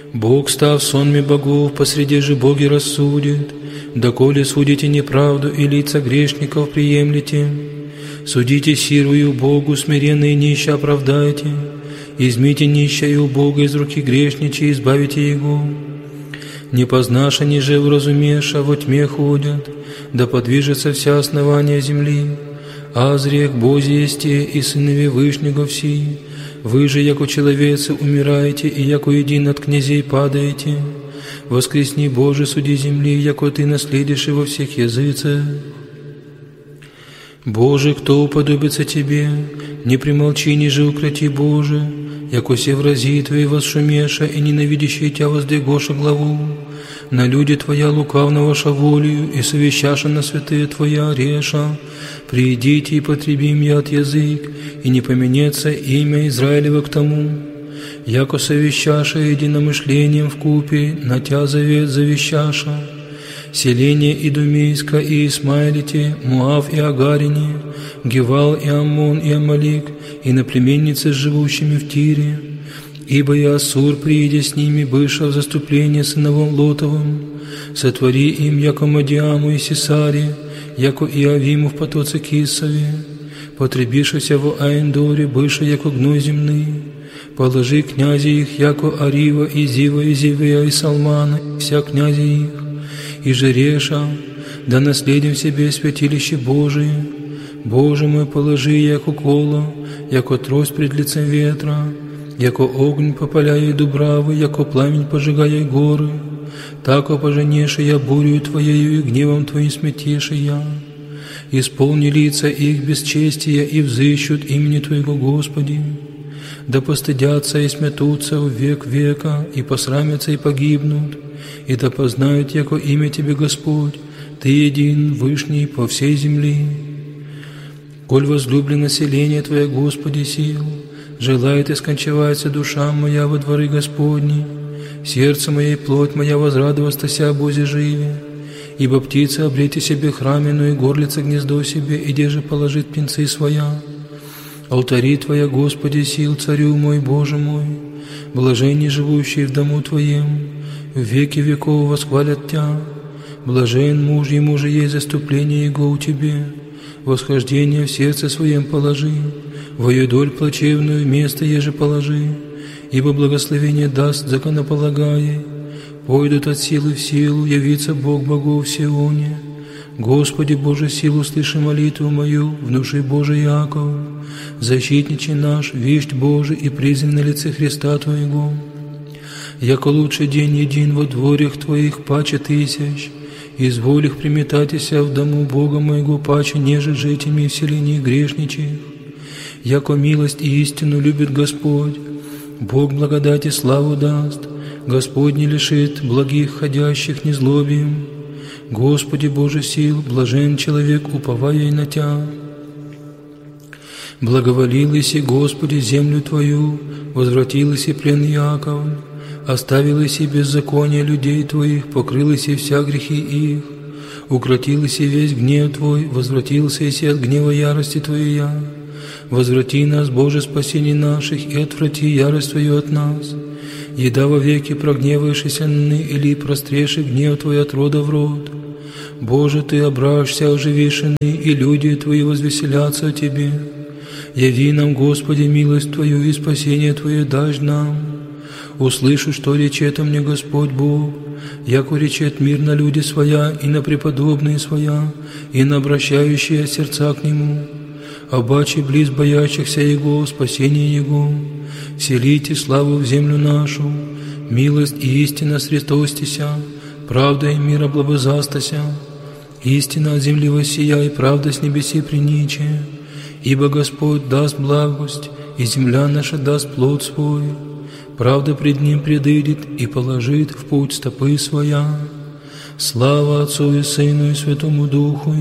Бог, став сонми богов, посреди же боги рассудит, доколе судите неправду и лица грешников приемлете. Судите сирую Богу, смиренные нищие оправдайте, измите нищую Бога из руки грешничей, избавите его. Не познаша, ни же уразумеша, во тьме ходят, да подвижется вся основания земли. Азрек Божий есте и сынове Вышнего все, вы же, яко человецы, умираете, и яко един от князей падаете. Воскресни, Боже, суди земли, яко Ты наследишь во всех языцах. Боже, кто уподобится Тебе, не примолчи, ниже укроти, Боже, яко се врази Твои возшумеша и ненавидящие Тя воздвигоша главу. На люди Твоя лукавного шаволию и совещаша на святые Твоя реша. Приидите и потребим я от язык, и не поменется имя Израилева к тому. Яко совещаша единомышлением вкупе, на Тя завет завещаша. Селение Идумейска и Исмаилите, Муав и Агарине, Гевал и Аммон и Амалик, и наплеменницы, живущими в Тире. Ибо и Ассур, приидя с ними, быша в заступление сыновом Лотовым, сотвори им, яко Мадиаму и Сесаре, яко и Авиму в потоце Кисове, потребившися в Аэндоре, быша, яко гной земный, положи князи их, яко Арива и Зива и Зивия и Салмана, и вся князи их, и Жереша, да наследим себе святилище Божие. Боже мой, положи, яко коло, яко трость пред лицем ветра, яко огонь попаляя дубравы, яко пламень пожигая горы, тако поженеши я бурю Твоею и гневом Твоим сметеши я. Исполни лица их бесчестия и взыщут имени Твоего, Господи. Да постыдятся и сметутся в век века, и посрамятся и погибнут, и да познают, яко имя Тебе, Господь, Ты един, Вышний по всей земли. Коль возлюблено население Твое, Господи, сил, желает и скончевается душа моя во дворы Господни, сердце мое и плоть моя возрадовастася Бозе живе, ибо птица обрети себе храмену, и горлица гнездо себе, и где же положит птенцы своя. Алтари Твоя, Господи, сил, Царю мой, Боже мой, блаженни живущие в дому Твоем, в веки веков восхвалят Тя. Блажен муж, ему же есть заступление Его у Тебе, восхождение в сердце своем положи, вою доль плачевную место еже положи, ибо благословение даст законополагае. Пойдут от силы в силу, явится Бог богов в Сионе. Господи Боже, силу слыши молитву мою, внуши Божий Яков. Защитничий наш, вещь Божий и призван на лице Христа Твоего. Яко лучший день един во дворях Твоих паче тысяч, изволь их приметатися в дому Бога моего паче, неже жить ими в селении грешничих. Яко милость и истину любит Господь, Бог благодать и славу даст, Господь не лишит благих ходящих незлобием. Господи Боже сил, блажен человек, уповая на Тя. Благоволил Иси, Господи, землю Твою, возвратил Иси плен Яков, оставил Иси беззаконие людей Твоих, покрыл Иси вся грехи их, укротил Иси весь гнев Твой, возвратился Иси от гнева ярости Твоя. Возврати нас, Боже, спасение наших, и отврати ярость Твою от нас. Еда во веки прогневаешься ны, или простреши гнев Твой от рода в род. Боже, Ты обращься, оживишь ны, и люди Твои возвеселятся о Тебе. Яви нам, Господи, милость Твою и спасение Твое дашь нам. Услышу, что речет мне Господь Бог, яко речет мир на люди своя, и на преподобные своя, и на обращающие сердца к Нему. Обаче близ боящихся Его, спасение Его, вселите славу в землю нашу, милость и истина срестостися, правда и мир облобызастася, истина от земли воссия, и правда с небеси приниче, ибо Господь даст благость, и земля наша даст плод свой, правда пред Ним предыдет и положит в путь стопы своя. Слава Отцу и Сыну и Святому Духу,